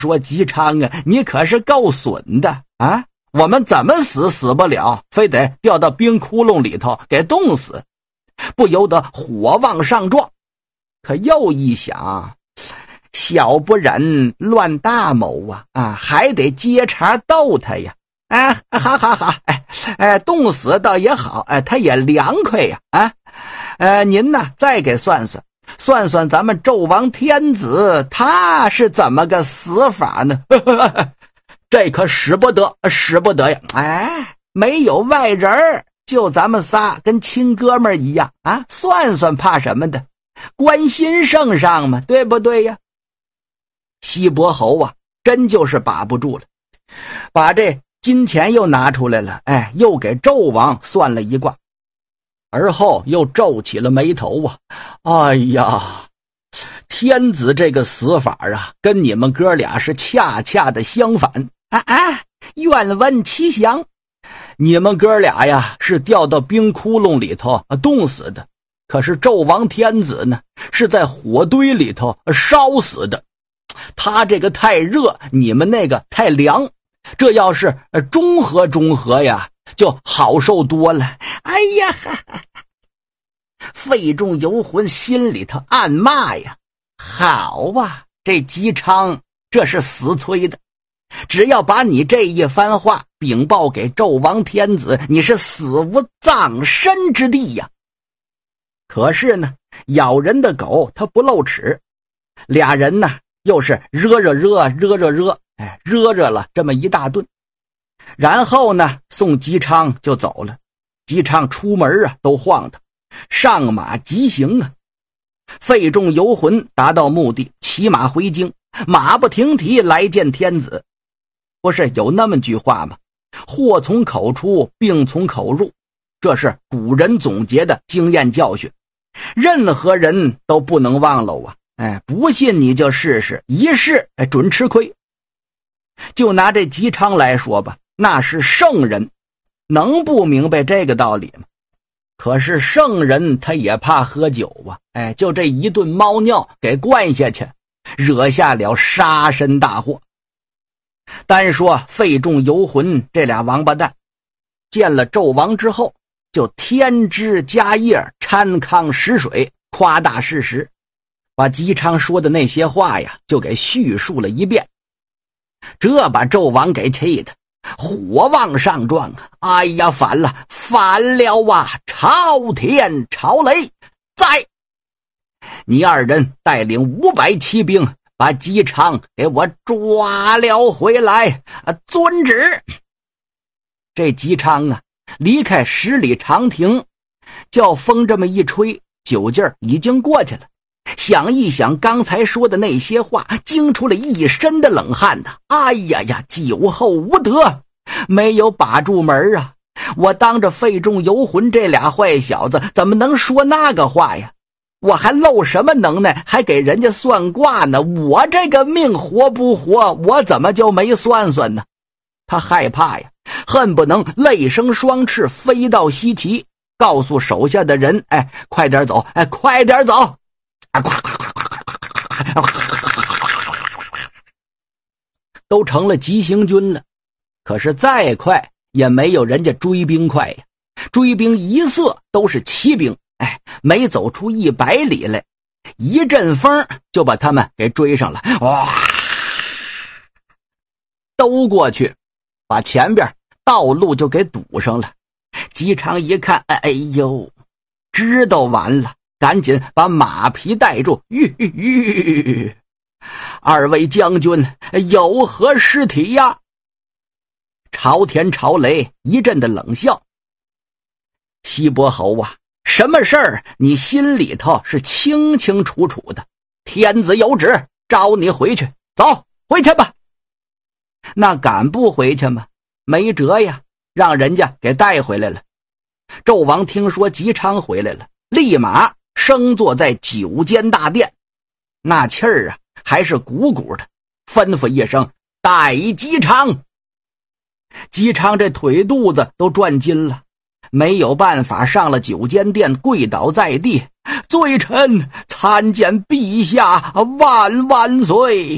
说姬昌啊，你可是够损的啊！我们怎么死不了，非得掉到冰窟窿里头给冻死，不由得火往上撞。可又一想，小不忍乱大谋啊，还得接茬逗他呀。冻死倒也好，他也凉快呀您呢再给算算咱们纣王天子他是怎么个死法呢？这可使不得呀！没有外人，就咱们仨跟亲哥们一样啊，算怕什么的？关心圣上嘛，对不对呀？西伯侯啊，真就是把不住了，把这金钱又拿出来了，又给纣王算了一卦，而后又皱起了眉头啊！哎呀，天子这个死法啊，跟你们哥俩是恰恰的相反愿闻其详。你们哥俩呀是掉到冰窟窿里头冻死的，可是纣王天子呢是在火堆里头烧死的。他这个太热，你们那个太凉，这要是中和呀，就好受多了。费仲游魂心里头暗骂呀，好啊，这姬昌这是死催的，只要把你这一番话禀报给纣王天子，你是死无葬身之地呀。可是呢，咬人的狗它不露齿，俩人呢又是热了这么一大顿。然后呢，送姬昌就走了。姬昌出门啊都晃荡，上马疾行啊。费仲游魂达到目的，骑马回京，马不停蹄来见天子。不是有那么句话吗？祸从口出，病从口入，这是古人总结的经验教训，任何人都不能忘了不信你就试试，一试准吃亏。就拿这姬昌来说吧，那是圣人，能不明白这个道理吗？可是圣人他也怕喝酒就这一顿猫尿给灌下去，惹下了杀身大祸。单说费仲游魂这俩王八蛋，见了纣王之后就添枝加叶，掺糠食水，夸大事实，把姬昌说的那些话呀就给叙述了一遍。这把纣王给气的火往上撞反了朝天朝雷在！你二人带领500骑兵把姬昌给我抓了回来遵旨。这姬昌离开10里长亭，叫风这么一吹，酒劲儿已经过去了。想一想刚才说的那些话，惊出了一身的冷汗酒后无德，没有把住门啊！我当着费仲游魂这俩坏小子怎么能说那个话呀？我还露什么能耐，还给人家算卦呢？我这个命活不活，我怎么就没算呢？他害怕呀，恨不能泪生双翅飞到西岐，告诉手下的人快点走，快点走都成了急行军了。可是再快也没有人家追兵快呀，追兵一色都是骑兵，没走出100里来，一阵风就把他们给追上了，都过去，把前边道路就给堵上了。姬昌一看，知道完了，赶紧把马匹带住，二位将军有何尸体呀？朝天朝雷一阵的冷笑。西伯侯什么事儿你心里头是清清楚楚的，天子有旨，召你回去，走，回去吧。那敢不回去吗？没辙呀，让人家给带回来了。纣王听说姬昌回来了，立马升坐在9间大殿，那气儿还是鼓鼓的，吩咐一声，带姬昌。姬昌这腿肚子都转筋了，没有办法，上了9间殿，跪倒在地，罪臣参见陛下万岁！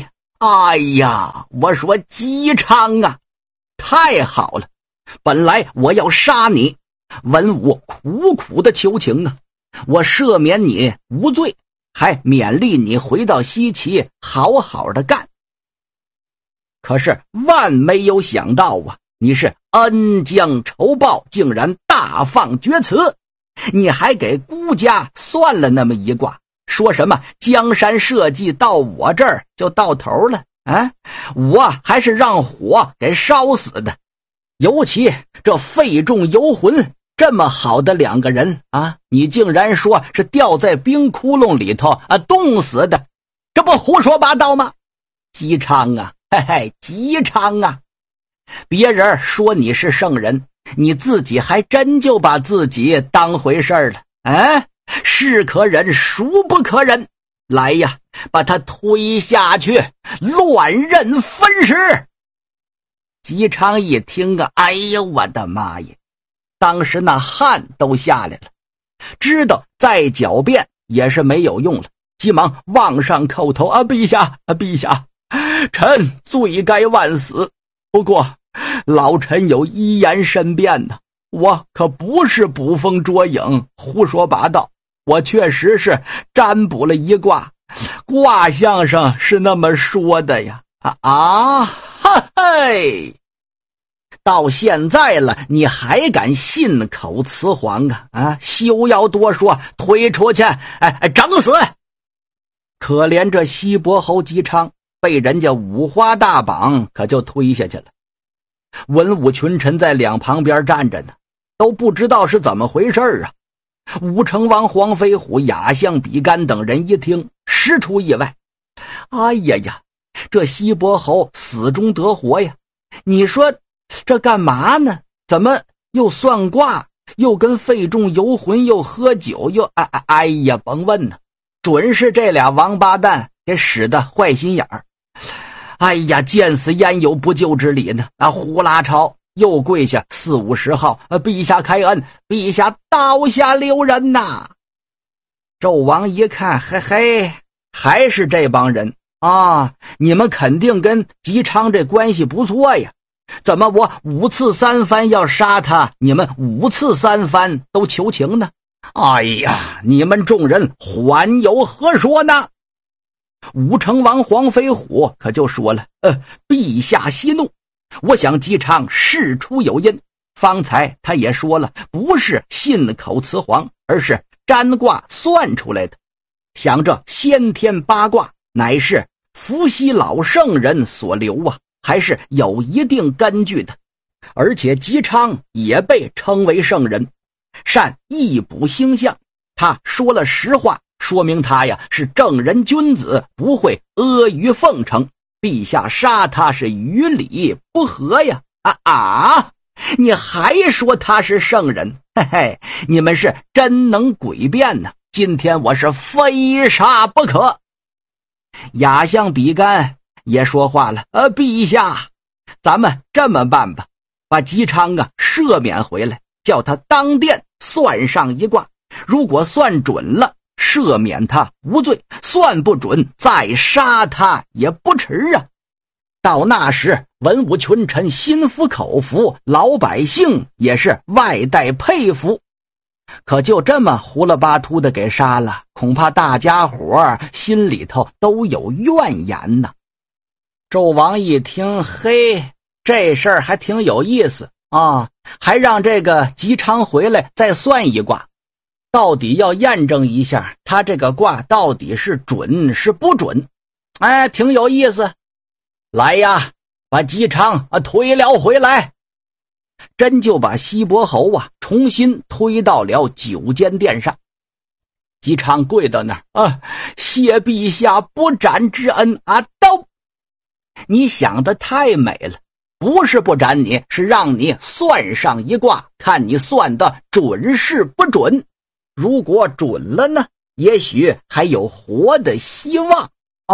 哎呀，我说姬昌啊，太好了，本来我要杀你，文武苦苦的求情啊，我赦免你无罪，还勉励你回到西岐好好的干。可是万没有想到啊，你是恩将仇报，竟然大放厥词，你还给孤家算了那么一卦，说什么江山社稷到我这儿就到头了啊！我还是让火给烧死的。尤其这费仲游魂这么好的两个人啊，你竟然说是掉在冰窟窿里头啊冻死的，这不胡说八道吗？姬昌啊，嘿嘿，姬昌啊，别人说你是圣人，你自己还真就把自己当回事了。哎，是可忍孰不可忍，来呀，把他推下去，乱刃分尸。姬昌一听啊，哎呀我的妈呀，当时那汗都下来了，知道再狡辩也是没有用了，急忙往上叩头啊，陛下啊，陛下，臣罪该万死，不过老臣有一言申辩呢，我可不是捕风捉影胡说八道，我确实是占卜了一卦，卦象上是那么说的呀。哈嘿，到现在了你还敢信口雌黄啊，休要多说，推出去，整死。可怜这西伯侯姬昌被人家五花大绑，可就推下去了。文武群臣在两旁边站着呢，都不知道是怎么回事啊。武成王黄飞虎、亚相比干等人一听，实出意外。哎呀呀，这西伯侯死中得活呀，你说这干嘛呢？怎么又算卦，又跟费仲游魂，又喝酒，又哎呀，甭问呢，准是这俩王八蛋给使的坏心眼儿。哎呀，见死焉有不救之理呢？呼啦朝又跪下40-50号，陛下开恩，陛下刀下留人呐。纣王一看，嘿嘿，还是这帮人啊，你们肯定跟姬昌这关系不错呀，怎么我5次3番要杀他，你们5次3番都求情呢？哎呀，你们众人还有何说呢？武成王黄飞虎可就说了，陛下息怒，我想姬昌事出有因，方才他也说了，不是信口雌黄，而是占卦算出来的，想这先天八卦乃是伏羲老圣人所留啊，还是有一定根据的。而且姬昌也被称为圣人，善易卜星象，他说了实话，说明他呀是正人君子，不会阿谀奉承，陛下杀他是于理不合呀。你还说他是圣人，嘿嘿，你们是真能诡辩呢，今天我是非杀不可。亚相比干也说话了，陛下，咱们这么办吧，把姬昌赦免回来，叫他当殿算上一卦，如果算准了，赦免他无罪，算不准再杀他也不迟啊。到那时文武群臣心服口服，老百姓也是外带佩服。可就这么胡了巴秃的给杀了，恐怕大家伙心里头都有怨言呢。纣王一听，嘿，这事儿还挺有意思啊，还让这个姬昌回来再算一卦，到底要验证一下他这个卦到底是准是不准。挺有意思。来呀，把姬昌推了回来。真就把西伯侯重新推到了9间殿上。姬昌跪到那儿，谢陛下不斩之恩都。你想的太美了，不是不斩你，是让你算上一卦，看你算的准是不准。如果准了呢，也许还有活的希望。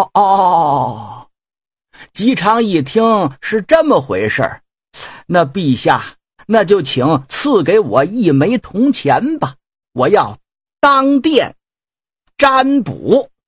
姬昌一听是这么回事儿，那陛下，那就请赐给我1枚铜钱吧，我要当殿占卜。